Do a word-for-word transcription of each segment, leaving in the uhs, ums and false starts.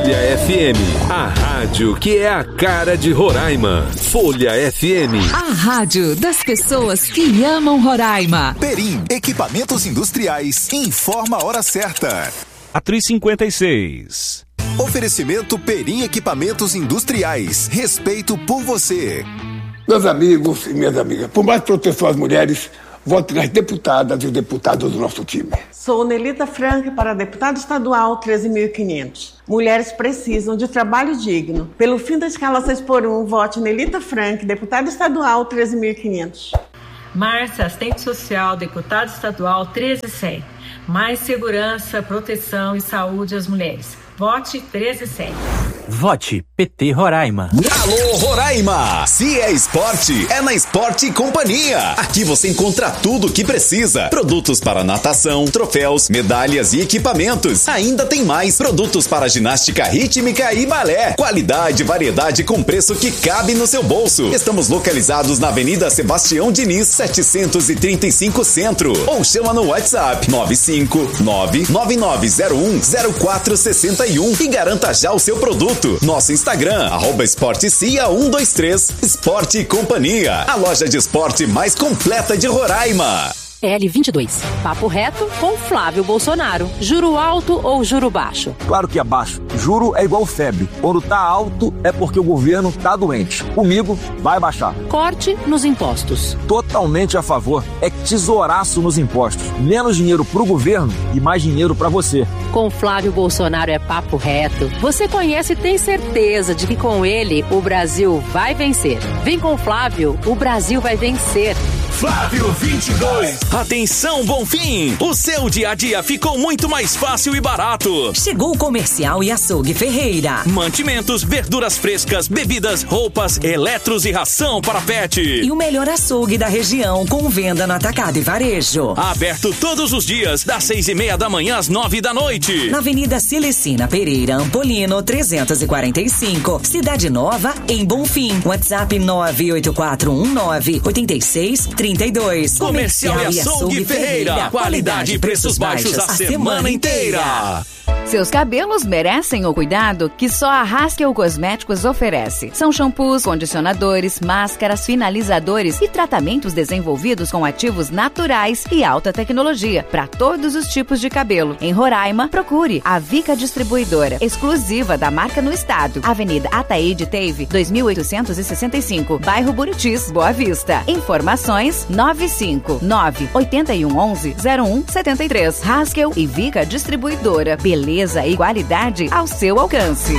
Folha F M, a rádio que é a cara de Roraima. Folha F M, a rádio das pessoas que amam Roraima. Perim, equipamentos industriais, informa a hora certa. quatro e cinquenta e seis. Oferecimento Perim Equipamentos Industriais. Respeito por você. Meus amigos e minhas amigas, por mais proteção às mulheres, vote nas deputadas e os deputados do nosso time. Sou Nelita Frank para deputado estadual treze mil e quinhentos. Mulheres precisam de trabalho digno. Pelo fim da escala seis por um, vote Nelita Frank, deputado estadual treze mil e quinhentos. Márcia, assistente social, deputado estadual treze mil e cem. Mais segurança, proteção e saúde às mulheres. Vote treze mil e cem. Vote P T Roraima. Alô Roraima! Se é esporte, é na Esporte Companhia. Aqui você encontra tudo o que precisa. Produtos para natação, troféus, medalhas e equipamentos. Ainda tem mais produtos para ginástica rítmica e balé. Qualidade e variedade com preço que cabe no seu bolso. Estamos localizados na Avenida Sebastião Diniz, setecentos e trinta e cinco Centro. Ou chama no WhatsApp nove cinco nove nove nove zero um zero quatro seis um e garanta já o seu produto. Nosso Instagram, arroba esportecia um dois três. Esporte Companhia, a loja de esporte mais completa de Roraima. L vinte e dois. Papo reto com Flávio Bolsonaro. Juro alto ou juro baixo? Claro que é baixo. Juro é igual febre. Quando tá alto é porque o governo tá doente. Comigo vai baixar. Corte nos impostos. Totalmente a favor. É tesouraço nos impostos. Menos dinheiro pro governo e mais dinheiro pra você. Com Flávio Bolsonaro é papo reto. Você conhece e tem certeza de que com ele o Brasil vai vencer. Vem com Flávio, o Brasil vai vencer. Flávio vinte e dois. Atenção, Bonfim! O seu dia a dia ficou muito mais fácil e barato. Chegou o Comercial e Açougue Ferreira. Mantimentos, verduras frescas, bebidas, roupas, eletros e ração para pet. E o melhor açougue da região com venda no atacado e varejo. Aberto todos os dias, das seis e meia da manhã às nove da noite. Na Avenida Celecina Pereira Ampolino, trezentos e quarenta e cinco. Cidade Nova, em Bonfim. WhatsApp nove oito quatro um nove oito seis trinta e dois. Comercial e Açougue Ferreira. Qualidade e preços baixos a semana inteira. Seus cabelos merecem o cuidado que só a Haskell Cosméticos oferece. São shampoos, condicionadores, máscaras, finalizadores e tratamentos desenvolvidos com ativos naturais e alta tecnologia para todos os tipos de cabelo. Em Roraima, procure a Vica Distribuidora, exclusiva da marca no estado. Avenida Ataíde Teve, dois mil oitocentos e sessenta e cinco, bairro Buritis, Boa Vista. Informações nove cinco nove oito um onze zero um sete três. Haskell e Vica Distribuidora. Beleza e qualidade ao seu alcance.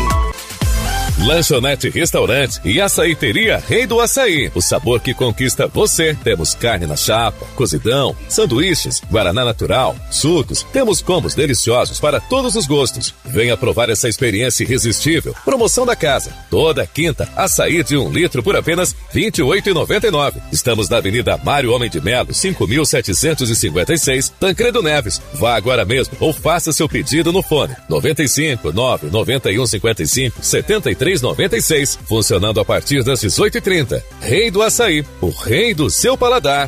Lanchonete Restaurante e Açaiteria Rei do Açaí. O sabor que conquista você. Temos carne na chapa, cozidão, sanduíches, guaraná natural, sucos. Temos combos deliciosos para todos os gostos. Venha provar essa experiência irresistível. Promoção da casa. Toda quinta, açaí de um litro por apenas vinte e oito reais e noventa e nove centavos. Estamos na Avenida Mário Homem de Melo, cinco mil setecentos e cinquenta e seis, Tancredo Neves. Vá agora mesmo ou faça seu pedido no fone noventa e cinco nove noventa e um cinquenta e cinco setenta e três noventa e seis, funcionando a partir das dezoito e trinta. Rei do Açaí, o rei do seu paladar.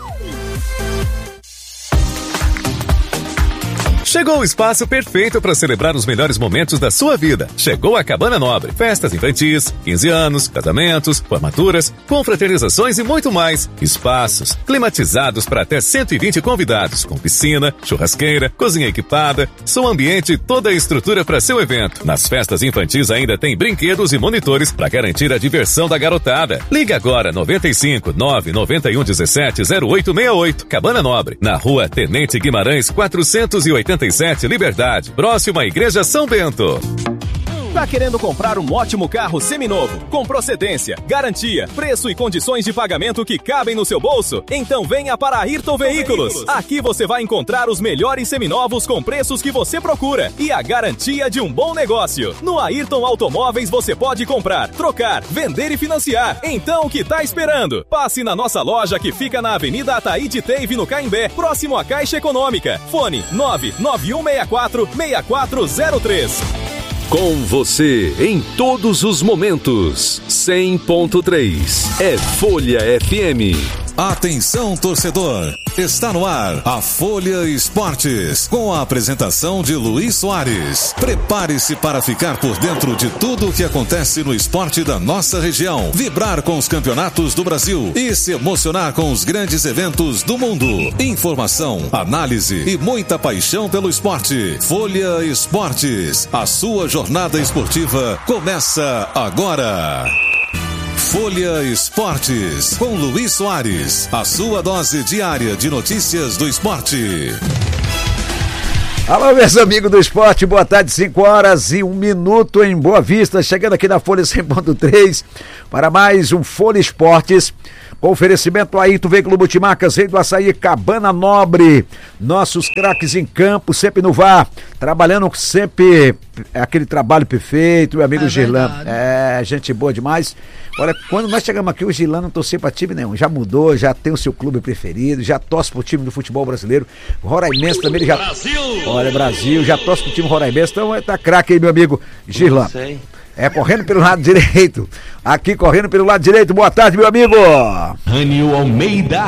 Chegou o espaço perfeito para celebrar os melhores momentos da sua vida. Chegou a Cabana Nobre. Festas infantis, quinze anos, casamentos, formaturas, confraternizações e muito mais. Espaços climatizados para até cento e vinte convidados, com piscina, churrasqueira, cozinha equipada, som ambiente e toda a estrutura para seu evento. Nas festas infantis ainda tem brinquedos e monitores para garantir a diversão da garotada. Ligue agora noventa e cinco nove noventa e um dezessete zero oito seis oito. Cabana Nobre, na Rua Tenente Guimarães quatrocentos e oitenta e sete, Liberdade, próximo à Igreja São Bento. Tá querendo comprar um ótimo carro seminovo, com procedência, garantia, preço e condições de pagamento que cabem no seu bolso? Então venha para a Ayrton Veículos. Aqui você vai encontrar os melhores seminovos com preços que você procura e a garantia de um bom negócio. No Ayrton Automóveis você pode comprar, trocar, vender e financiar. Então o que tá esperando? Passe na nossa loja que fica na Avenida Ataíde Teve, no Caimbé, próximo à Caixa Econômica. Fone nove nove um seis quatro seis quatro zero três. Com você em todos os momentos. cem ponto três é Folha F M. Atenção, torcedor. Está no ar a Folha Esportes, com a apresentação de Luiz Soares. Prepare-se para ficar por dentro de tudo o que acontece no esporte da nossa região, vibrar com os campeonatos do Brasil e se emocionar com os grandes eventos do mundo. Informação, análise e muita paixão pelo esporte. Folha Esportes, a sua jornada esportiva começa agora. Folha Esportes, com Luiz Soares, a sua dose diária de notícias do esporte. Alô, meus amigos do esporte, boa tarde, cinco horas e um minuto em Boa Vista, chegando aqui na Folha cem ponto três para mais um Folha Esportes, com oferecimento Ayrton Veículo Multimarcas, Rei do Açaí, Cabana Nobre, nossos craques em campo, sempre no V A R, trabalhando sempre, aquele trabalho perfeito, meu amigo é Girlan, é, gente boa demais. Olha, quando nós chegamos aqui, o Girlan não torcia para time nenhum, já mudou, já tem o seu clube preferido, já torce pro time do futebol brasileiro, o Roraimense também, ele já... Brasil! Olha, Brasil, já torce pro time Roraimense, então tá craque aí, meu amigo Girlan. É, correndo pelo lado direito, aqui correndo pelo lado direito, boa tarde, meu amigo. Rânio Almeida.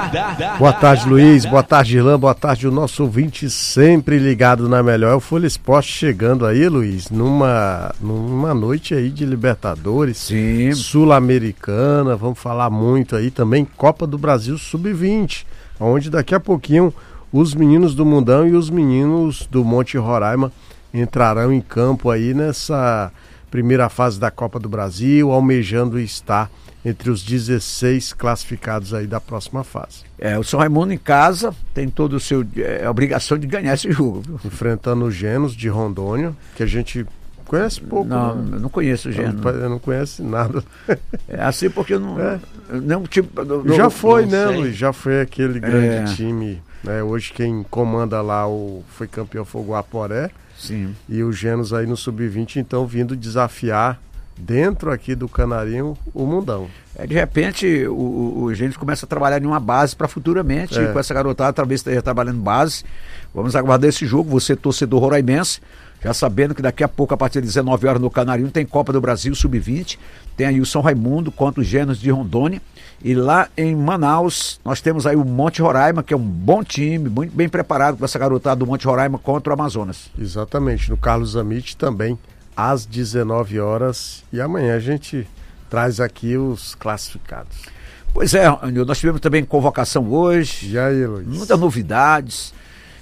Boa tarde, Luiz, boa tarde, Girlan, boa tarde, o nosso ouvinte sempre ligado na melhor. É o Folha Esporte chegando aí, Luiz, numa, numa noite aí de Libertadores, sim, Sul-Americana, vamos falar muito aí também, Copa do Brasil sub vinte, onde daqui a pouquinho os meninos do Mundão e os meninos do Monte Roraima entrarão em campo aí nessa primeira fase da Copa do Brasil, almejando estar entre os dezesseis classificados aí da próxima fase. É, o São Raimundo em casa tem todo o seu, é, a obrigação de ganhar esse jogo. Viu? Enfrentando o Genos de Rondônia, que a gente conhece pouco. Não, né? eu não conheço o Genos. Eu não conheço nada. É assim porque eu não... É. não tipo, do, Já do, foi, não né, sei. Luiz? Já foi aquele grande é. time, né? Hoje quem comanda lá o, foi campeão foi o Guaporé. Sim. E o Genos aí no sub vinte, então, vindo desafiar dentro aqui do Canarinho o Mundão. É, de repente, o, o, o Genos começa a trabalhar em uma base para futuramente, é. com essa garotada, talvez esteja trabalhando base. Vamos aguardar esse jogo, você torcedor roraimense, já sabendo que daqui a pouco, a partir de dezenove horas no Canarinho, tem Copa do Brasil sub vinte, tem aí o São Raimundo contra os Genos de Rondônia, e lá em Manaus nós temos aí o Monte Roraima, que é um bom time, muito bem preparado com essa garotada do Monte Roraima contra o Amazonas. Exatamente, no Carlos Amit também, às dezenove horas, e amanhã a gente traz aqui os classificados. Pois é, nós tivemos também convocação hoje, e aí, Luiz? Muitas novidades.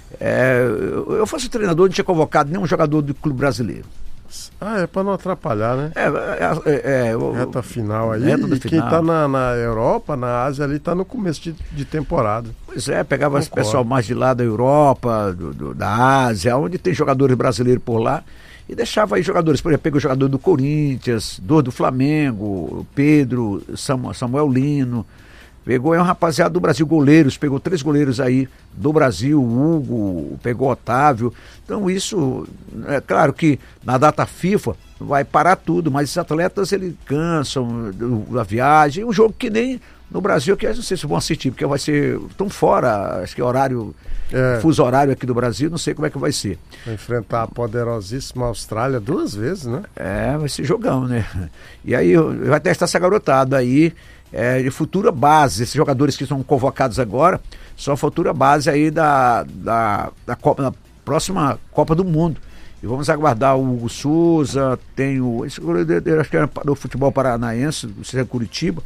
É, eu fosse treinador, não tinha convocado nenhum jogador do clube brasileiro. Ah, é pra não atrapalhar, né? É, é, é o, reta final aí. Reta e quem tá na, na Europa, na Ásia ali, tá no começo de, de temporada. Pois é, pegava esse pessoal mais de lá da Europa, do, do, da Ásia, onde tem jogadores brasileiros por lá, e deixava aí jogadores, por exemplo, pegou o jogador do Corinthians, do, do Flamengo, Pedro, Samuel, Samuel Lino. Pegou aí um rapaziada do Brasil, goleiros, pegou três goleiros aí do Brasil, o Hugo, pegou o Otávio. Então isso, é claro que na data FIFA vai parar tudo, mas esses atletas eles cansam da viagem, um jogo que nem no Brasil, que eu não sei se vão assistir, porque vai ser, estão fora, acho que é horário, é. fuso horário aqui do Brasil, não sei como é que vai ser. Vai enfrentar a poderosíssima Austrália duas vezes, né? É, vai ser jogão, né? E aí vai testar essa garotada aí, É, de futura base, esses jogadores que são convocados agora são a futura base aí da, da, da, Copa, da próxima Copa do Mundo. E vamos aguardar o Hugo Souza, tem o. Esse goleiro, acho que era do futebol paranaense, do C S Curitiba,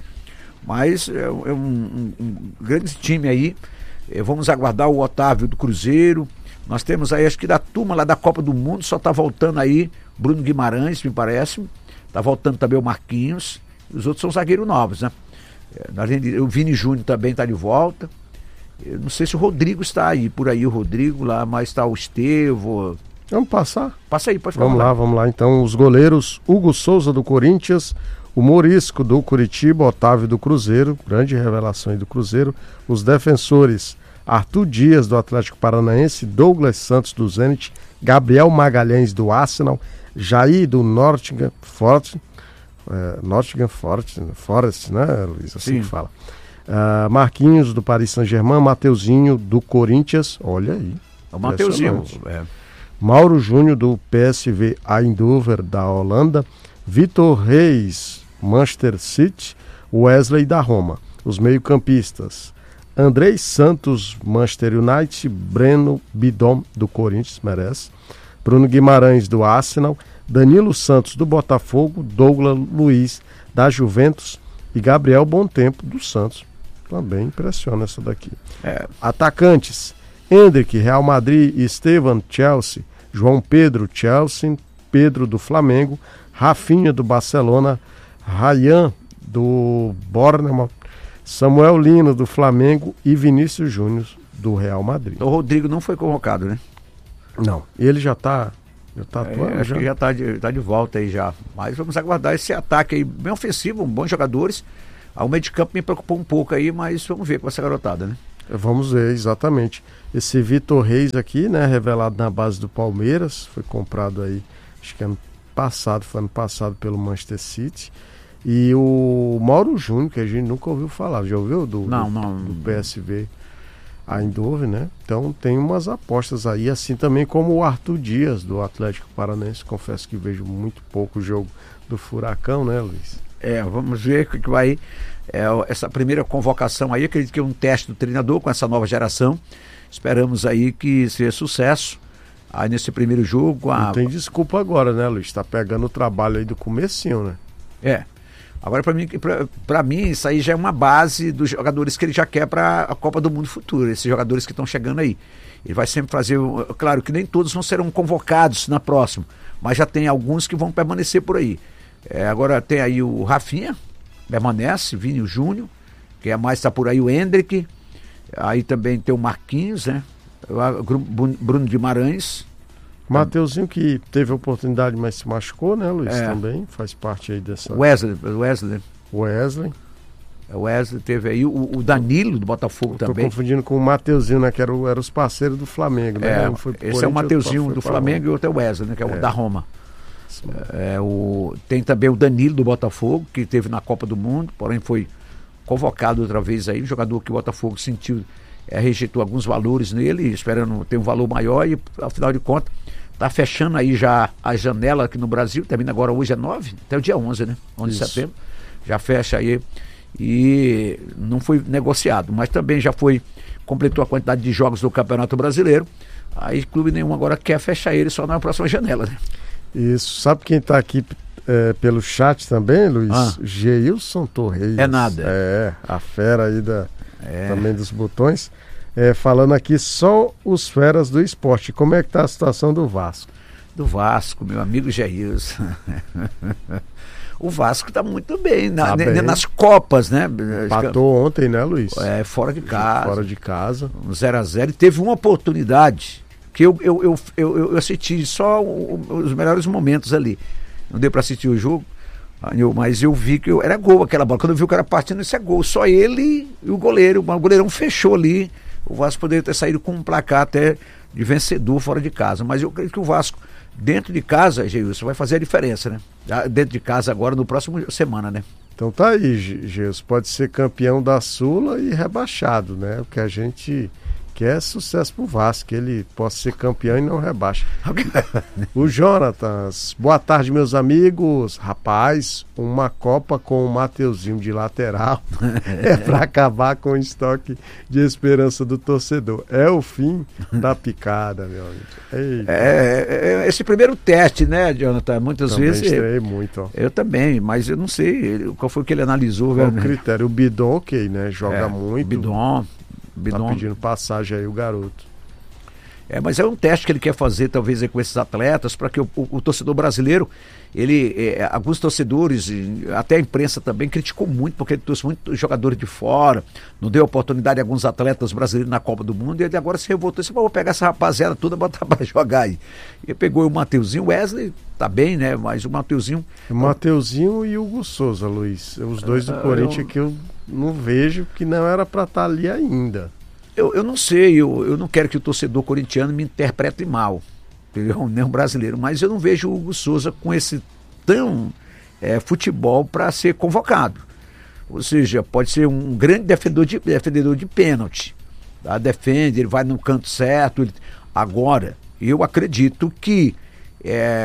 mas é, é um, um, um grande time aí. É, vamos aguardar o Otávio do Cruzeiro. Nós temos aí, acho que da turma lá da Copa do Mundo, só está voltando aí Bruno Guimarães, me parece. Está voltando também o Marquinhos. Os outros são zagueiros novos, né? O Vini Júnior também está de volta. Eu não sei se o Rodrigo está aí, por aí o Rodrigo lá, mas está o Estevo. Vamos passar? Passa aí, pode falar. Vamos lá, vamos lá. Então, os goleiros: Hugo Souza do Corinthians, o Morisco do Curitiba, Otávio do Cruzeiro, grande revelação aí do Cruzeiro. Os defensores: Arthur Dias do Atlético Paranaense, Douglas Santos do Zenit, Gabriel Magalhães do Arsenal, Jair do Nottingham Forest. É, Nottingham Forest, Forest, né, Luiz? Assim que fala. Uh, Marquinhos do Paris Saint-Germain, Mateuzinho do Corinthians, olha aí. O Mateuzinho. É. Mauro Júnior do P S V Eindhoven da Holanda, Vitor Reis, Manchester City, Wesley da Roma. Os meio-campistas: Andrei Santos, Manchester United, Breno Bidon, do Corinthians, merece, Bruno Guimarães, do Arsenal, Danilo Santos, do Botafogo, Douglas Luiz, da Juventus e Gabriel Bontempo, do Santos. Também impressiona essa daqui. É. Atacantes: Hendrick, Real Madrid, Estevan, Chelsea, João Pedro, Chelsea, Pedro, do Flamengo, Rafinha, do Barcelona, Ryan, do Bournemouth, Samuel Lino, do Flamengo e Vinícius Júnior, do Real Madrid. O Rodrigo não foi convocado, né? Não, ele já está já tá atuando. É, acho já. que já está de, tá de volta aí já. Mas vamos aguardar esse ataque aí, bem ofensivo, bons jogadores. O meio de campo me preocupou um pouco aí, mas vamos ver com essa garotada, né? Vamos ver, exatamente. Esse Vitor Reis aqui, né, revelado na base do Palmeiras, foi comprado aí, acho que ano passado, foi ano passado pelo Manchester City. E o Mauro Júnior, que a gente nunca ouviu falar, já ouviu? Do, não, do, não. do P S V Eindhoven, né? Então tem umas apostas aí, assim também como o Arthur Dias, do Atlético Paranaense. Confesso que vejo muito pouco o jogo do Furacão, né, Luiz? É, vamos ver o que vai. É, essa primeira convocação aí, acredito que é um teste do treinador com essa nova geração. Esperamos aí que seja sucesso aí nesse primeiro jogo. A... Não tem desculpa agora, né, Luiz? Tá pegando o trabalho aí do comecinho, né? É. Agora, para mim, pra, pra mim, isso aí já é uma base dos jogadores que ele já quer para a Copa do Mundo futuro, esses jogadores que estão chegando aí. Ele vai sempre fazer, claro que nem todos vão serão convocados na próxima, mas já tem alguns que vão permanecer por aí. É, agora tem aí o Rafinha, permanece, Vini Júnior, que é mais, está por aí o Hendrick, aí também tem o Marquinhos, né? O Bruno Guimarães. Mateuzinho, que teve a oportunidade, mas se machucou, né, Luiz? É. Também faz parte aí dessa... Wesley, Wesley. Wesley. Wesley teve aí o, o Danilo do Botafogo. Eu também. Tô confundindo com o Mateuzinho, né, que era, o, era os parceiros do Flamengo, né? É, um foi esse é o Mateuzinho do Flamengo e outro é o Wesley, né, que é, é. o da Roma. É, o, tem também o Danilo do Botafogo, que teve na Copa do Mundo, porém foi convocado outra vez aí, um jogador que o Botafogo sentiu, é, rejeitou alguns valores nele, esperando ter um valor maior e, afinal de contas, está fechando aí já a janela aqui no Brasil, termina agora hoje é nove, até o dia onze, né? onze de setembro, já fecha aí e não foi negociado, mas também já foi, completou a quantidade de jogos do Campeonato Brasileiro, aí clube nenhum agora quer fechar ele só na próxima janela, né? Isso, sabe quem está aqui é, pelo chat também, Luiz? Ah. Geilson Torres. É nada. É, a fera aí da, é. também dos botões. É, falando aqui só os feras do esporte. Como é que tá a situação do Vasco? Do Vasco, meu amigo Geilson. O Vasco está muito bem, na, tá bem nas Copas, né? Empatou ontem, né, Luiz? É, fora de casa. Fora de casa. Um zero a zero. E teve uma oportunidade que eu, eu, eu, eu, eu assisti só os melhores momentos ali. Não deu para assistir o jogo, mas eu vi que eu, era gol aquela bola. Quando eu vi o cara partindo, isso é gol. Só ele e o goleiro. O goleirão fechou ali. O Vasco poderia ter saído com um placar até de vencedor fora de casa. Mas eu creio que o Vasco, dentro de casa, Geilson, vai fazer a diferença, né? Dentro de casa agora, no próximo semana, né? Então tá aí, Geilson. Pode ser campeão da Sula e rebaixado, né? O que a gente quer é sucesso pro Vasco, que ele possa ser campeão e não rebaixa. O Jonatas, boa tarde, meus amigos. Rapaz, uma Copa com o Mateuzinho de lateral é para acabar com o estoque de esperança do torcedor. É o fim da picada, meu amigo. É, é, esse primeiro teste, né, Jonathan? Muitas também vezes. Estreiei muito, ó. Eu também, mas eu não sei qual foi que ele analisou. Qual o critério? O Bidon, ok, né? Joga é, muito. Bidon. Bidon. Tá pedindo passagem aí o garoto. É, mas é um teste que ele quer fazer talvez aí com esses atletas, para que o, o, o torcedor brasileiro, ele, é, alguns torcedores, até a imprensa também criticou muito, porque ele trouxe muitos jogadores de fora, não deu oportunidade a alguns atletas brasileiros na Copa do Mundo, e ele agora se revoltou e disse, vou pegar essa rapaziada toda e botar para jogar aí. E pegou o Mateuzinho, o Wesley tá bem, né, mas o Mateuzinho... O Mateuzinho e o Hugo Souza, Luiz, os dois do uh, Corinthians eu... que eu não vejo, que não era para estar ali ainda. Eu, eu não sei, eu, eu não quero que o torcedor corintiano me interprete mal, entendeu? Nem o brasileiro, mas eu não vejo o Hugo Souza com esse tão é, futebol para ser convocado. Ou seja, pode ser um grande defendedor de, defendedor de pênalti, tá? Defende, ele vai no canto certo. Ele... Agora, eu acredito que é,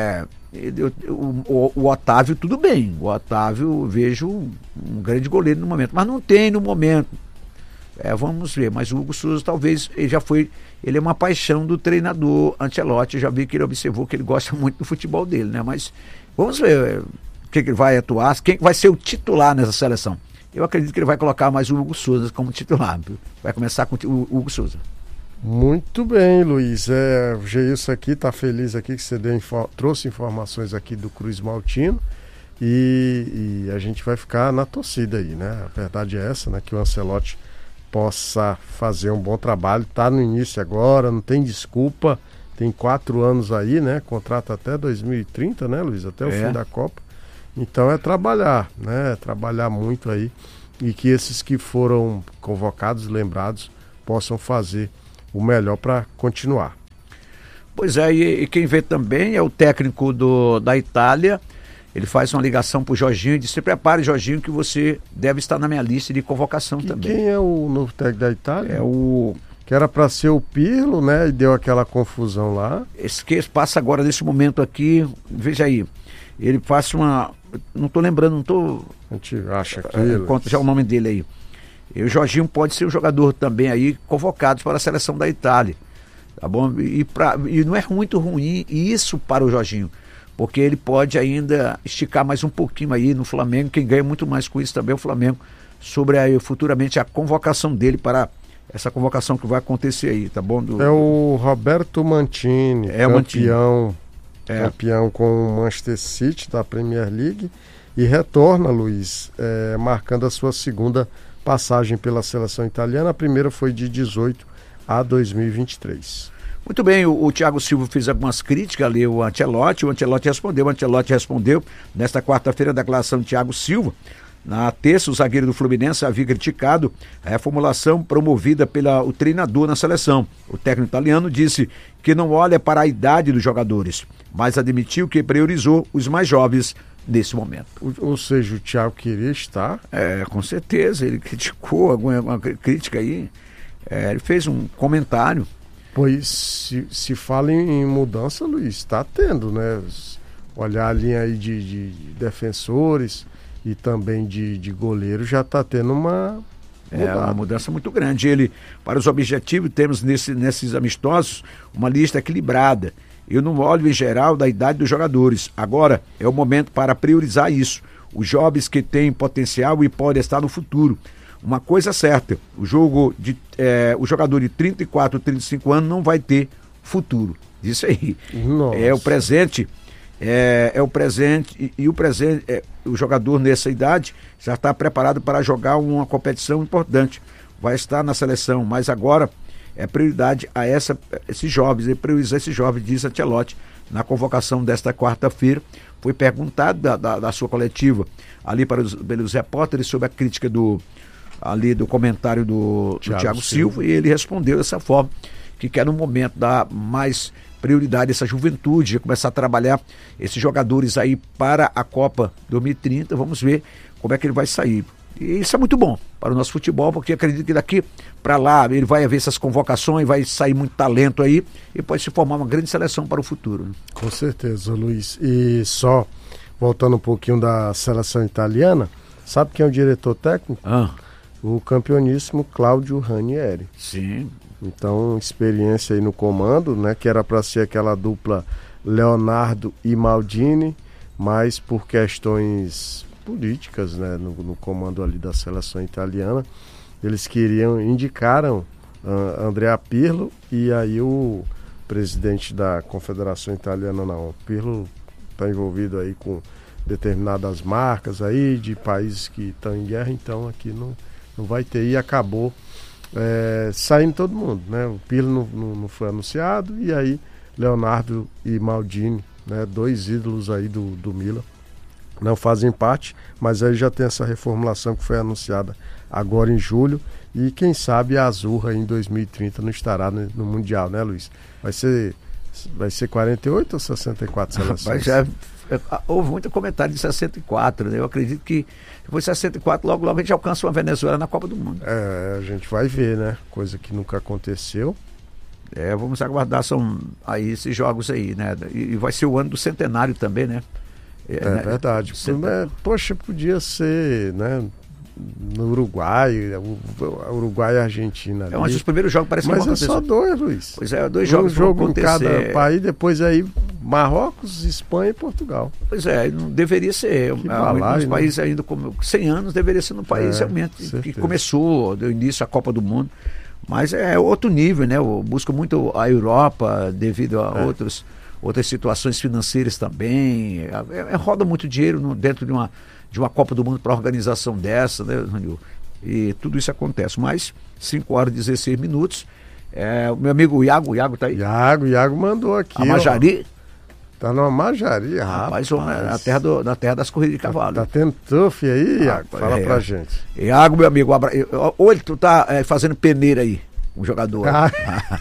Ele, o, o, o Otávio, tudo bem. O Otávio, vejo um, um grande goleiro no momento, mas não tem no momento. É, vamos ver, mas o Hugo Souza talvez, ele já foi, ele é uma paixão do treinador Ancelotti, eu já vi que ele observou que ele gosta muito do futebol dele, né? Mas vamos ver o que, que ele vai atuar, quem vai ser o titular nessa seleção. Eu acredito que ele vai colocar mais o Hugo Souza como titular, vai começar com o Hugo Souza. Muito bem, Luiz. É, o Geilson aqui está feliz aqui que você deu info- trouxe informações aqui do Cruz Maltino e, e a gente vai ficar na torcida aí, né? A verdade é essa, né? Que o Ancelotti possa fazer um bom trabalho, tá no início agora, não tem desculpa, tem quatro anos aí, né? Contrato até dois mil e trinta, né, Luiz? Até o é. fim da Copa. Então é trabalhar, né? É trabalhar muito aí e que esses que foram convocados, lembrados, possam fazer o melhor para continuar. Pois é, e, e quem vê também é o técnico do, da Itália. Ele faz uma ligação pro Jorginho e diz: se prepare, Jorginho, que você deve estar na minha lista de convocação que, também. Quem é o novo técnico da Itália? É o... Que era para ser o Pirlo, né? E deu aquela confusão lá. Esse que passa agora nesse momento aqui, veja aí, ele passa uma... Não estou lembrando, não estou... A gente acha aquilo. Conta já o nome dele aí. E o Jorginho pode ser um jogador também aí convocado para a seleção da Itália. Tá bom? E, pra... e não é muito ruim isso para o Jorginho, porque ele pode ainda esticar mais um pouquinho aí no Flamengo. Quem ganha muito mais com isso também é o Flamengo, sobre aí, futuramente a convocação dele para essa convocação que vai acontecer aí, tá bom? Do... É o Roberto Mantini, é campeão, é. campeão com o Manchester City da Premier League e retorna, Luiz, é, marcando a sua segunda passagem pela seleção italiana. A primeira foi de dezoito a dois mil e vinte e três. Muito bem, o, o Thiago Silva fez algumas críticas ali, o Ancelotti, o Ancelotti respondeu, o Ancelotti respondeu nesta quarta-feira da declaração de Thiago Silva. Na terça, o zagueiro do Fluminense havia criticado a reformulação promovida pelo treinador na seleção. O técnico italiano disse que não olha para a idade dos jogadores, mas admitiu que priorizou os mais jovens nesse momento. Ou seja, o Thiago queria estar? É, com certeza, ele criticou alguma, alguma crítica aí, é, ele fez um comentário. Pois se, se fala em, em mudança, Luiz, está tendo, né? Olhar a linha aí de, de defensores e também de, de goleiro, já está tendo uma é, uma mudança muito grande. Ele, para os objetivos, temos nesse, nesses amistosos uma lista equilibrada. Eu não olho em geral da idade dos jogadores. Agora é o momento para priorizar isso. Os jovens que têm potencial e podem estar no futuro. Uma coisa certa, o jogo de é, o jogador de trinta e quatro, trinta e cinco anos não vai ter futuro. Isso aí. Nossa. É o presente, é, é o presente e, e o presente, é, o jogador nessa idade já está preparado para jogar uma competição importante. Vai estar na seleção, mas agora é prioridade a essa, esses jovens, é priorizar esses jovens, diz Ancelotti na convocação desta quarta-feira. Foi perguntado da, da, da sua coletiva ali para os, pelos repórteres sobre a crítica do ali do comentário do Thiago, do Thiago Silva, Silva, e ele respondeu dessa forma, que quer no momento dar mais prioridade a essa juventude, começar a trabalhar esses jogadores aí para a Copa dois mil e trinta. Vamos ver como é que ele vai sair. E isso é muito bom para o nosso futebol, porque acredito que daqui para lá ele vai haver essas convocações, vai sair muito talento aí e pode se formar uma grande seleção para o futuro, né? Com certeza, Luiz. E só voltando um pouquinho da seleção italiana, sabe quem é o diretor técnico? Ah. O campeoníssimo Claudio Ranieri. Sim. Então, experiência aí no comando, né? Que era para ser aquela dupla Leonardo e Maldini, mas por questões políticas, né? No, no comando ali da seleção italiana, eles queriam, indicaram uh, Andrea Pirlo, e aí o presidente da Confederação Italiana, não, Pirlo está envolvido aí com determinadas marcas aí de países que estão em guerra, então aqui não não vai ter, e acabou é, saindo todo mundo, né? O Pirlo não, não, não foi anunciado, e aí Leonardo e Maldini, né? Dois ídolos aí do, do Milan, não fazem parte, mas aí já tem essa reformulação que foi anunciada agora em julho, e quem sabe a Azurra em dois mil e trinta não estará no, no Mundial, né, Luiz? Vai ser, vai ser quarenta e oito ou sessenta e quatro seleções? Vai já... Houve muito comentário de sessenta e quatro, né? Eu acredito que depois de sessenta e quatro, logo logo a gente alcança uma Venezuela na Copa do Mundo. É, a gente vai ver, né? Coisa que nunca aconteceu. É, vamos aguardar, são aí esses jogos aí, né? E, e vai ser o ano do centenário também, né? É, é né? verdade. Centenário. Poxa, podia ser, né? No Uruguai, o Uruguai e a Argentina. É um dos primeiros jogos, parece que Mas é só dois, Luiz. Pois é, dois jogos um jogo em cada país, depois aí Marrocos, Espanha e Portugal. Pois é, não deveria ser. Que balai, um país né? ainda com cem anos deveria ser no país é, realmente que começou, deu início à Copa do Mundo. Mas é outro nível, né? Busca muito a Europa devido a é. outros, outras situações financeiras também. É, é, roda muito dinheiro no, dentro de uma de uma Copa do Mundo para organização dessa, né, Ranil? E tudo isso acontece. Mas, cinco horas e dezesseis minutos, é, o meu amigo Iago, Iago tá aí? Iago, Iago mandou aqui. A Majari? Ó, tá numa Majari, rapaz. rapaz. Na, terra do, na terra das corridas de cavalo. Tá, tá tendo tuff aí, Iago? Ah, Fala é, pra gente. Iago, meu amigo, abra... hoje tu tá é, fazendo peneira aí, um jogador. Ah.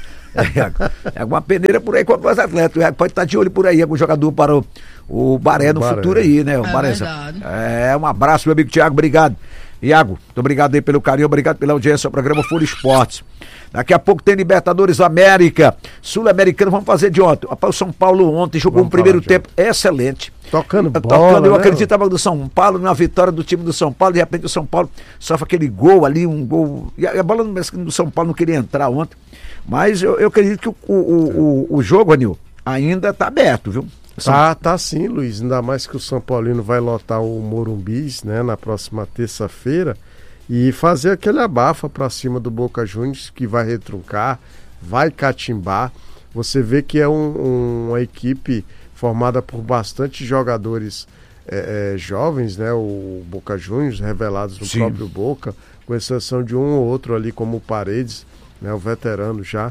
É alguma peneira por aí com os atletas. Pode estar de olho por aí, algum jogador para o, o Baré no Baré. futuro aí, né? O é Baré. Verdade. É, um abraço, meu amigo Thiago, obrigado. Iago, muito obrigado aí pelo carinho, obrigado pela audiência ao programa Folha Esportes. Daqui a pouco tem Libertadores América, Sul-Americano, vamos fazer de ontem. O São Paulo ontem jogou vamos um primeiro tempo excelente. Tocando bola, Tocando, eu né? acreditava do São Paulo, na vitória do time do São Paulo, de repente o São Paulo sofre aquele gol ali, um gol, e a, a bola do São Paulo não queria entrar ontem, mas eu, eu acredito que o, o, o, o jogo, Anil, ainda está aberto, viu? Tá, tá sim, Luiz, ainda mais que o São Paulino vai lotar o Morumbis, né, na próxima terça-feira e fazer aquele abafa para cima do Boca Juniors, que vai retruncar, vai catimbar. Você vê que é um, um, uma equipe formada por bastante jogadores é, é, jovens, né, o Boca Juniors, revelados no sim. próprio Boca, com exceção de um ou outro ali como o Paredes, né, o veterano já,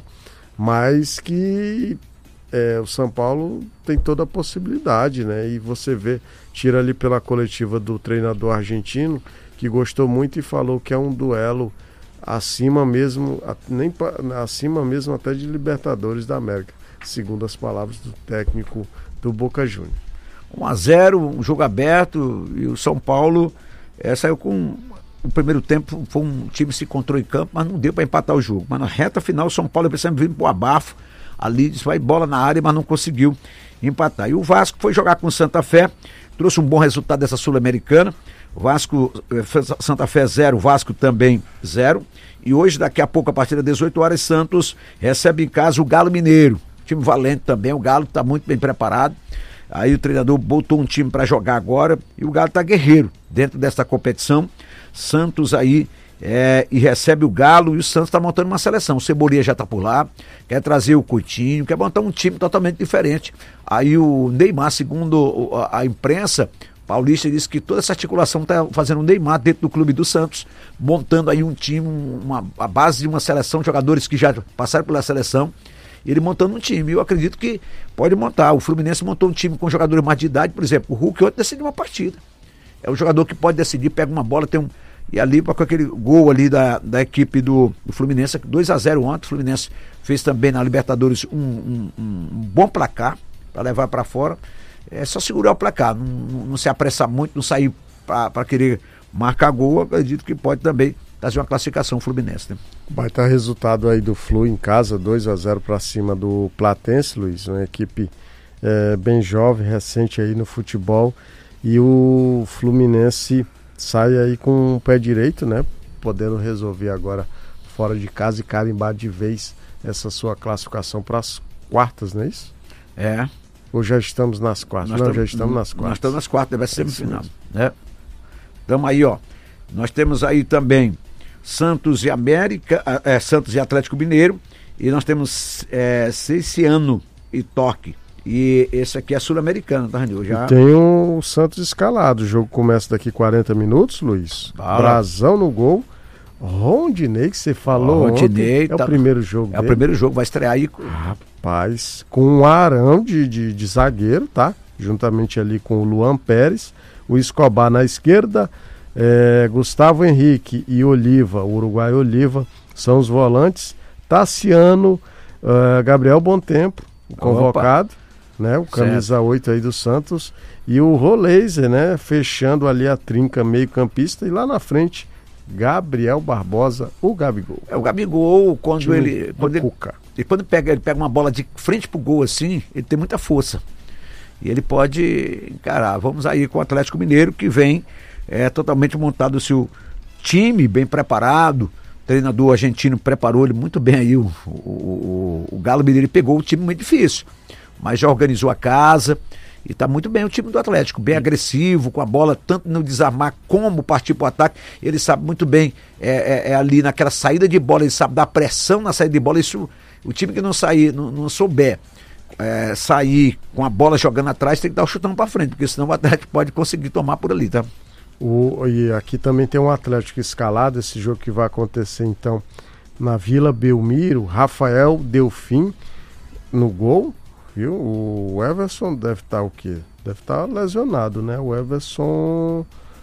mas que é, o São Paulo tem toda a possibilidade, né? E você vê, tira ali pela coletiva do treinador argentino, que gostou muito e falou que é um duelo acima mesmo, nem acima mesmo até de Libertadores da América, segundo as palavras do técnico do Boca Juniors. um a zero, um jogo aberto, e o São Paulo é, saiu com o primeiro tempo, foi um time que se encontrou em campo, mas não deu para empatar o jogo. Mas na reta final, o São Paulo precisa vir para o abafo, ali vai bola na área, mas não conseguiu empatar. E o Vasco foi jogar com o Santa Fé, trouxe um bom resultado dessa Sul-Americana. O Vasco, Santa Fé zero, Vasco também zero. E hoje, daqui a pouco, a partir das dezoito horas, Santos recebe em casa o Galo Mineiro. Time valente também, o Galo está muito bem preparado. Aí o treinador botou um time para jogar agora e o Galo está guerreiro dentro dessa competição. Santos aí é, e recebe o Galo, e o Santos está montando uma seleção. O Cebolinha já está por lá, quer trazer o Coutinho, quer montar um time totalmente diferente. Aí o Neymar, segundo a, a imprensa paulista, disse que toda essa articulação está fazendo o Neymar dentro do clube do Santos, montando aí um time, uma, a base de uma seleção, jogadores que já passaram pela seleção, ele montando um time. Eu acredito que pode montar. O Fluminense montou um time com jogadores mais de idade, por exemplo, o Hulk ontem decidiu uma partida. É um jogador que pode decidir, pega uma bola, tem um. E ali, com aquele gol ali da, da equipe do, do Fluminense, dois a zero ontem, o Fluminense fez também na Libertadores um, um, um bom placar para levar para fora. É só segurar o placar, não, não, não se apressar muito, não sair para querer marcar gol. Eu acredito que pode também trazer uma classificação Fluminense, né? Vai estar resultado aí do Flu em casa, dois a zero para cima do Platense, Luiz, uma equipe é, bem jovem, recente aí no futebol. E o Fluminense sai aí com o pé direito, né? Podendo resolver agora fora de casa e carimbar de vez essa sua classificação para as quartas, não é isso? É. Ou já estamos nas quartas? Nós não, tam, já estamos nas quartas. Nós estamos nas quartas, vai ser semifinal, né? Estamos aí, ó. Nós temos aí também Santos e América, é, Santos e Atlético Mineiro, e nós temos é, Cenciano e Torque. E esse aqui é Sul-Americano, tá, Ranil? Já... Tem o Santos escalado. O jogo começa daqui quarenta minutos, Luiz. Ah, Brazão no gol. Rondinei, que você falou. Oh, Rondinei, ontem, tá... é o primeiro jogo. É dele. o primeiro jogo, vai estrear aí. Rapaz, com um Arão de, de, de zagueiro, tá? Juntamente ali com o Luan Pérez. O Escobar na esquerda. É, Gustavo Henrique e Oliva, o Uruguai Oliva, são os volantes. Tassiano, uh, Gabriel Bontempo, o convocado. Opa. Né, o camisa certo. oito aí do Santos, e o Roleiser, né, fechando ali a trinca meio campista, e lá na frente Gabriel Barbosa, o Gabigol. É o Gabigol, quando ele quando ele, e quando pega, ele pega uma bola de frente pro gol assim, ele tem muita força. E ele pode encarar. Vamos aí com o Atlético Mineiro, que vem é, totalmente montado o seu time, bem preparado. O treinador argentino preparou ele muito bem aí. O, o, o, o Galo Mineiro pegou o time muito difícil, mas já organizou a casa. E está muito bem o time do Atlético, bem agressivo, com a bola, tanto no desarmar como partir para o ataque. Ele sabe muito bem, é, é, é ali naquela saída de bola, ele sabe dar pressão na saída de bola. Isso, o time que não sair, não, não souber é, sair com a bola jogando atrás, tem que dar o chutão para frente, porque senão o Atlético pode conseguir tomar por ali, tá? O, e aqui também tem um Atlético escalado, esse jogo que vai acontecer então na Vila Belmiro, Rafael Delfim no gol. Viu? O Everson deve estar o quê? Deve estar lesionado, né? O Everson,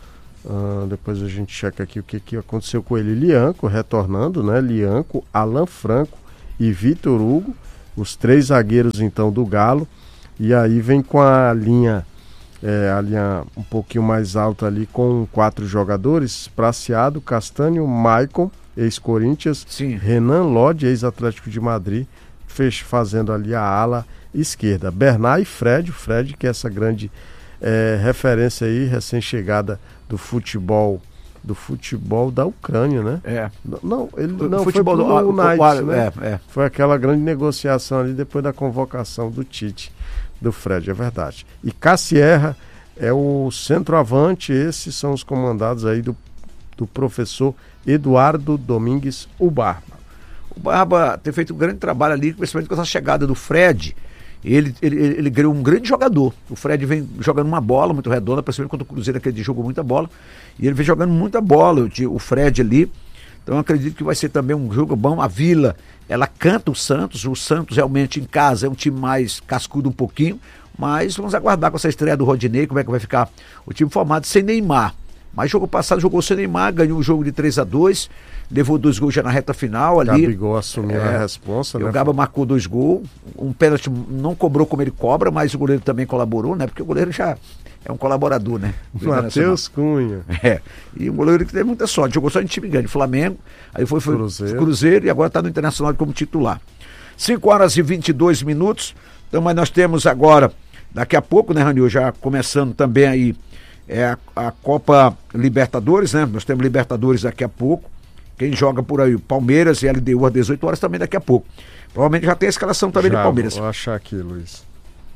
ah, depois a gente checa aqui o que, que aconteceu com ele. Lianco retornando, né? Lianco, Alan Franco e Vitor Hugo, os três zagueiros então do Galo. E aí vem com a linha, é, a linha um pouquinho mais alta ali com quatro jogadores: Praciado, Castanho, Maicon, ex-Corinthians, Renan Lodge, ex-Atlético de Madrid, fez, fazendo ali a ala esquerda, Bernard e Fred, o Fred que é essa grande é, referência aí, recém-chegada do futebol, do futebol da Ucrânia, né? É. Não, ele não futebol foi pro do United, né? É, é. Foi aquela grande negociação ali depois da convocação do Tite, do Fred, é verdade. E Cassierra é o centroavante, esses são os comandados aí do, do professor Eduardo Domingues, o Barba. O Barba tem feito um grande trabalho ali, principalmente com essa chegada do Fred. Ele, ele, ele, ele ganhou um grande jogador. O Fred vem jogando uma bola muito redonda, principalmente quando o Cruzeiro aquele jogou muita bola. E ele vem jogando muita bola, o, o Fred ali. Então eu acredito que vai ser também um jogo bom. A Vila, ela canta o Santos. O Santos realmente em casa é um time mais cascudo um pouquinho. Mas vamos aguardar com essa estreia do Rodinei, como é que vai ficar o time formado sem Neymar. Mas jogo passado jogou sem Neymar, ganhou o jogo de três a dois, levou dois gols já na reta final ali. Gabigol assumiu é, a responsa, né? O Gaba marcou dois gols, um pênalti não cobrou como ele cobra, mas o goleiro também colaborou, né? Porque o goleiro já é um colaborador, né? Matheus Cunha. É, e um goleiro que teve muita sorte, jogou só em time grande, Flamengo, aí foi, foi Cruzeiro. Cruzeiro e agora está no Internacional como titular. cinco horas e vinte e dois minutos, então mas nós temos agora, daqui a pouco, né, Ranil, já começando também aí, é a, a Copa Libertadores, né? Nós temos Libertadores daqui a pouco. Quem joga por aí, Palmeiras e L D U às dezoito horas também daqui a pouco. Provavelmente já tem a escalação também já, de Palmeiras. Vou achar aqui, Luiz.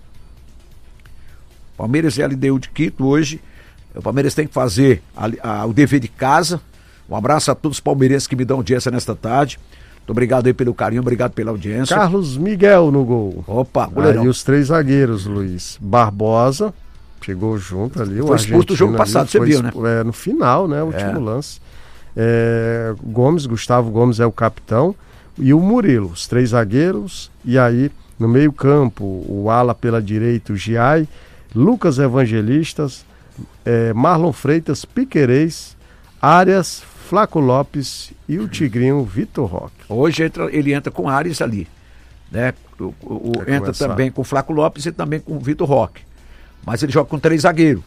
Palmeiras e L D U de Quito hoje. O Palmeiras tem que fazer a, a, o dever de casa. Um abraço a todos os palmeirenses que me dão audiência nesta tarde. Muito obrigado aí pelo carinho, obrigado pela audiência. Carlos Miguel no gol. Opa, goleirão. Aí os três zagueiros, Luiz. Barbosa. Chegou junto ali. Foi expulso do jogo passado, ali, você viu, né? É, no final, né? O último é. lance. É, Gomes, Gustavo Gomes é o capitão. E o Murilo, os três zagueiros. E aí, no meio campo, o ala pela direita, o Giai. Lucas Evangelistas. É, Marlon Freitas, Piquerez. Arias, Flaco Lopes e o Tigrinho Vitor Roque. Hoje entra, ele entra com Arias ali. Né? O, o, o, entra começar. também com o Flaco Lopes e também com o Vitor Roque. Mas ele joga com três zagueiros.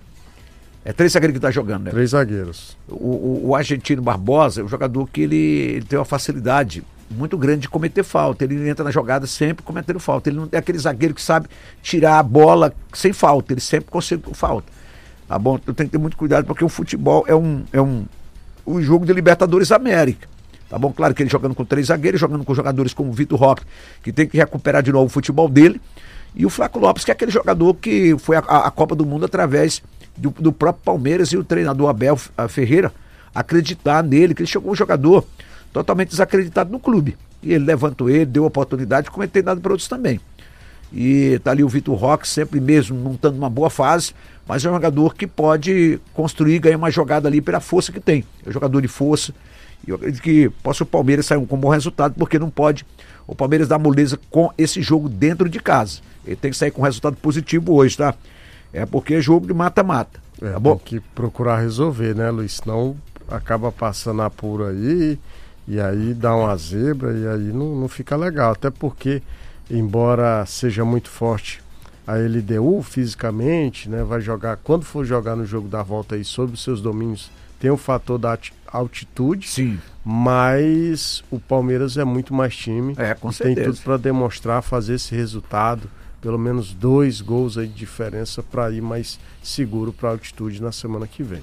É três zagueiros que está jogando, né? Três zagueiros. O, o, o argentino Barbosa é um jogador que ele, ele tem uma facilidade muito grande de cometer falta. Ele entra na jogada sempre cometendo falta. Ele não é aquele zagueiro que sabe tirar a bola sem falta. Ele sempre consegue com falta. Tá bom? Eu tenho que ter muito cuidado porque o futebol é um, é um, um jogo de Libertadores América. Tá bom? Claro que ele jogando com três zagueiros, jogando com jogadores como o Vitor Roque, que tem que recuperar de novo o futebol dele. E o Flaco Lopes, que é aquele jogador que foi a, a Copa do Mundo através do, do próprio Palmeiras e o treinador Abel Ferreira acreditar nele, que ele chegou um jogador totalmente desacreditado no clube. E ele levantou ele, deu oportunidade, como ele tem dado para outros também. E tá ali o Vitor Roque, sempre mesmo não estando numa boa fase, mas é um jogador que pode construir, ganhar uma jogada ali pela força que tem. É um jogador de força. E eu acredito que possa o Palmeiras sair com um bom resultado, porque não pode o Palmeiras dar moleza com esse jogo dentro de casa. Ele tem que sair com um resultado positivo hoje, tá? É porque é jogo de mata-mata. É, tá bom? Tem que procurar resolver, né, Luiz? Senão acaba passando apuro aí, e aí dá uma zebra, e aí não, não fica legal. Até porque, embora seja muito forte a L D U fisicamente, né, vai jogar, quando for jogar no jogo da volta aí, sob os seus domínios tem o fator da altitude. Sim. Mas o Palmeiras é muito mais time. É, com certeza. Tem tudo para demonstrar, fazer esse resultado. Pelo menos dois gols aí de diferença para ir mais seguro para a altitude na semana que vem.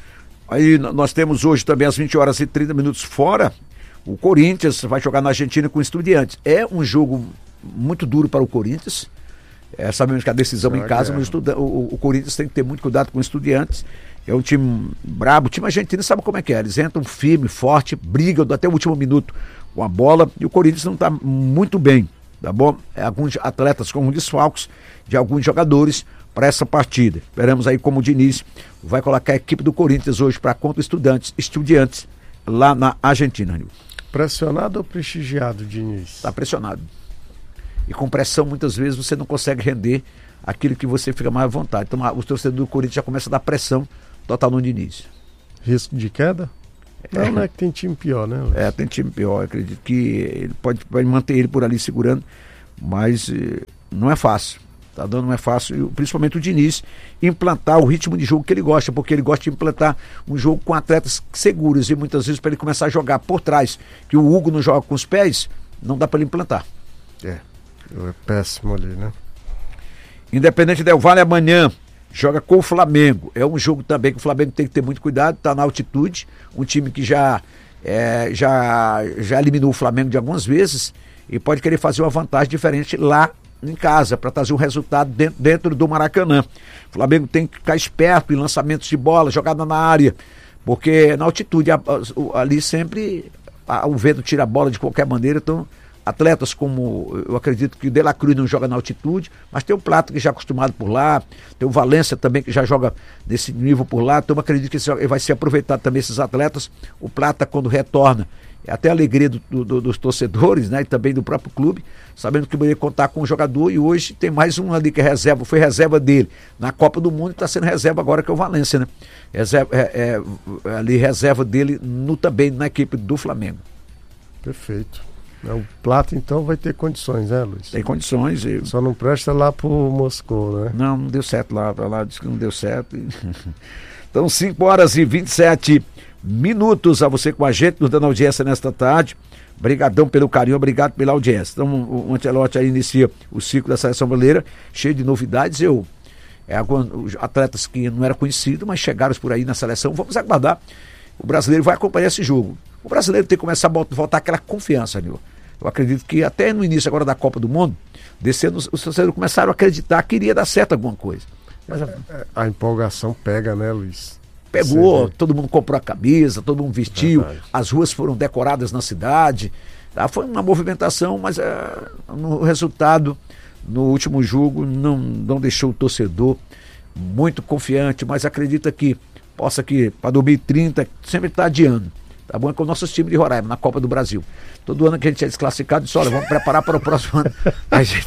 Aí nós temos hoje também às vinte horas e trinta minutos fora. O Corinthians vai jogar na Argentina com o Estudiantes. É um jogo muito duro para o Corinthians. É, sabemos que a decisão é em casa, mas o, o, o Corinthians tem que ter muito cuidado com o Estudiantes. É um time brabo. O time argentino sabe como é que é. Eles entram firme, forte, brigam até o último minuto com a bola. E o Corinthians não está muito bem, tá bom? É, alguns atletas com desfalques de alguns jogadores para essa partida. Esperamos aí como o Diniz vai colocar a equipe do Corinthians hoje para contra estudantes, estudiantes lá na Argentina. Pressionado ou prestigiado, Diniz? Está pressionado. E com pressão muitas vezes você não consegue render aquilo que você fica mais à vontade. Então os torcedores do Corinthians já começam a dar pressão total no Diniz. Risco de queda? Não, é, não é que tem time pior, né? É, tem time pior. Eu acredito que ele pode, pode manter ele por ali segurando, mas eh, não é fácil. Tá dando, não é fácil, principalmente o Diniz, implantar o ritmo de jogo que ele gosta, porque ele gosta de implantar um jogo com atletas seguros e muitas vezes para ele começar a jogar por trás, que o Hugo não joga com os pés, não dá para ele implantar. É, é péssimo ali, né? Independente Del Valle amanhã joga com o Flamengo. É um jogo também que o Flamengo tem que ter muito cuidado, tá na altitude, um time que já, é, já, já eliminou o Flamengo de algumas vezes e pode querer fazer uma vantagem diferente lá em casa, para trazer um resultado dentro, dentro do Maracanã. O Flamengo tem que ficar esperto em lançamentos de bola, jogada na área, porque na altitude a, a, ali sempre a, o vento tira a bola de qualquer maneira. Então atletas como, eu acredito que o De La Cruz não joga na altitude, mas tem o Plata que já é acostumado por lá, tem o Valência também que já joga nesse nível por lá. Então eu acredito que esse, vai ser aproveitado também esses atletas. O Plata, quando retorna, é até a alegria do, do, dos torcedores, né, e também do próprio clube, sabendo que poderia contar com o jogador. E hoje tem mais um ali que é reserva, foi reserva dele na Copa do Mundo e está sendo reserva agora, que é o Valência, né? Reserva, é, é, ali reserva dele no, também na equipe do Flamengo. Perfeito. O Plata então vai ter condições, né, Luiz? Tem condições. Eu... Só não presta lá pro Moscou, né? Não, não deu certo lá, pra lá disse que não deu certo. Então cinco horas e vinte e sete minutos a você com a gente, nos dando audiência nesta tarde. Obrigadão pelo carinho, obrigado pela audiência. Então o Ancelotti aí inicia o ciclo da seleção brasileira, cheio de novidades. Eu, é, alguns atletas que não eram conhecidos, mas chegaram por aí na seleção. Vamos aguardar. O brasileiro vai acompanhar esse jogo. O brasileiro tem que começar a voltar aquela confiança, Nil. Eu acredito que até no início agora da Copa do Mundo, descendo, os torcedores começaram a acreditar que iria dar certo alguma coisa. Mas a, a empolgação pega, né, Luiz? Pegou, todo mundo comprou a camisa, todo mundo vestiu, verdade. As ruas foram decoradas na cidade. Tá? Foi uma movimentação, mas é, no resultado, no último jogo, não, não deixou o torcedor muito confiante, mas acredita que possa que para dois mil e trinta sempre está adiando. Tá bom? É com o nosso time de Roraima, na Copa do Brasil. Todo ano que a gente é desclassificado, disse, olha, vamos preparar para o próximo ano. A gente...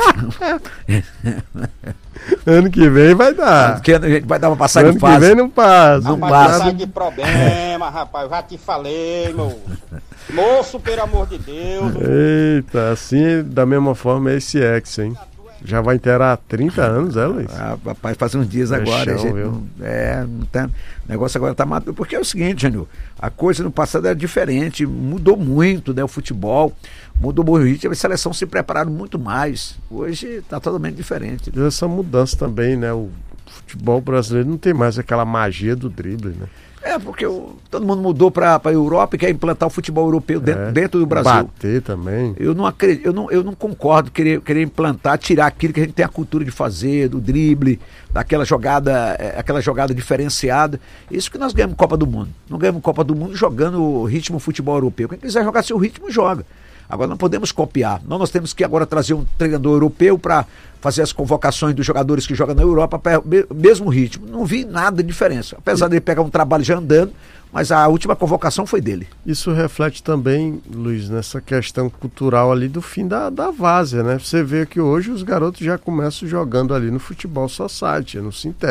ano que vem vai dar. Ano que a gente vai dar uma passagem de fase. Ano que vem não passa. Não passa. Não de problema, rapaz. Eu já te falei, meu. Moço, pelo amor de Deus. Eita, assim, da mesma forma é esse ex, hein? Já vai inteirar trinta anos, é, Luiz? Ah, rapaz, faz uns dias é agora. Chão, gente, não, é, não tá, o negócio agora tá maduro. Porque é o seguinte, Jânio, a coisa no passado era diferente, mudou muito, né? O futebol mudou muito, a seleção se prepararam muito mais. Hoje tá totalmente diferente. E essa mudança também, né? O futebol brasileiro não tem mais aquela magia do drible, né? É, porque o, todo mundo mudou para a Europa e quer implantar o futebol europeu dentro, é, dentro do Brasil. Bater também. Eu não, acredito, eu não, eu não concordo querer, querer implantar, tirar aquilo que a gente tem a cultura de fazer, do drible, daquela jogada, aquela jogada diferenciada. Isso que nós ganhamos Copa do Mundo. Não ganhamos Copa do Mundo jogando o ritmo futebol europeu. Quem quiser jogar seu ritmo, joga. Agora não podemos copiar. Não, nós temos que agora trazer um treinador europeu para fazer as convocações dos jogadores que jogam na Europa para o mesmo ritmo. Não vi nada de diferença. Apesar dele pegar um trabalho já andando, mas a última convocação foi dele. Isso reflete também, Luiz, nessa questão cultural ali do fim da, da várzea, né? Você vê que hoje os garotos já começam jogando ali no futebol society, no sintético.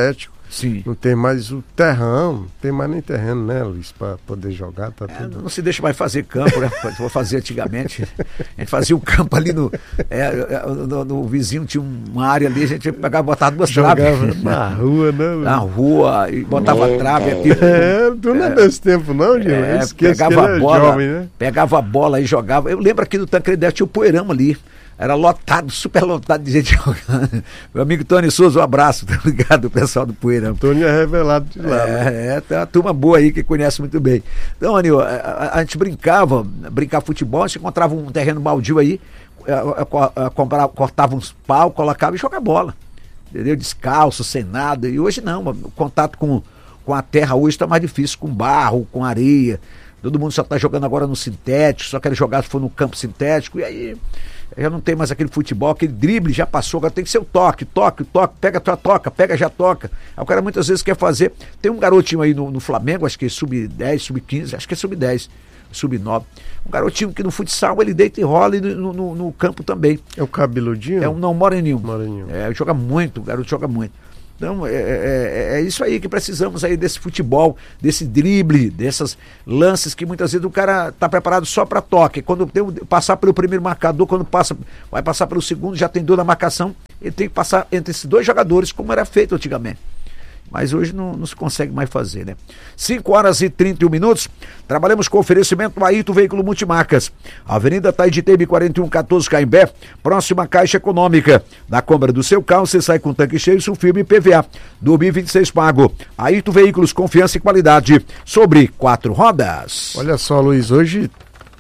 Sim. Não tem mais o terrão, não tem mais nem terreno, né, Luiz, para poder jogar, tá é, tudo. Não se deixa mais fazer campo, né? Vou fazer antigamente. A gente fazia um campo ali no, é, no, no vizinho, tinha uma área ali, a gente pegava, botava duas traves. Na rua, né? Na rua, e botava é, trave aqui. É, tu não é desse tempo não, Gil? É, pegava a bola, jovem, né? pegava a bola e jogava. Eu lembro aqui do Tancredete tinha o Poeirão ali. Era lotado, super lotado de gente jogando. Meu amigo Tony Souza, um abraço, tá ligado? O pessoal do Poeirão. Tony é revelado de lá. É, né? é, tem uma turma boa aí que conhece muito bem. Então, Anil, a, a, a gente brincava, brincava futebol, a gente encontrava um terreno baldio aí, a, a, a, comprava, cortava uns pau, colocava e jogava bola. Entendeu? Descalço, sem nada. E hoje não, o contato com, com a terra hoje está mais difícil, com barro, com areia. Todo mundo só está jogando agora no sintético, só quer jogar se for no campo sintético, e aí já não tem mais aquele futebol, aquele drible já passou, agora tem que ser o toque, toque, toque, pega, tua toca, pega, já toca. Aí o cara muitas vezes quer fazer, tem um garotinho aí no, no Flamengo, acho que é sub dez, sub quinze, acho que é sub dez, sub nove, um garotinho que no futsal ele deita e rola e no, no, no campo também. É o cabeludinho? É um, não, moreninho. Moreninho. É, joga muito, o garoto joga muito. Então, é, é, é isso aí que precisamos aí desse futebol, desse drible, desses lances que muitas vezes o cara está preparado só para toque. Quando tem, passar pelo primeiro marcador, quando passa, vai passar pelo segundo, já tem dor na marcação, ele tem que passar entre esses dois jogadores, como era feito antigamente. Mas hoje não, não se consegue mais fazer, né? cinco horas e trinta e um minutos, trabalhamos com oferecimento Ayrton Veículo Multimarcas, Avenida Taiditebe quarenta e um quatorze, Caimbé, próxima Caixa Econômica. Na compra do seu carro, você sai com tanque cheio, sulfilme e I P V A. dois mil e vinte e seis pago. Ayrton Veículos, confiança e qualidade sobre quatro rodas. Olha só, Luiz, hoje